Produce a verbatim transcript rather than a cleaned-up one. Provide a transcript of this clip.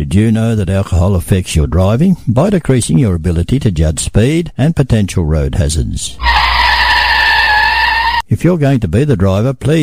Did you know that alcohol affects your driving by decreasing your ability to judge speed and potential road hazards? If you're going to be the driver, please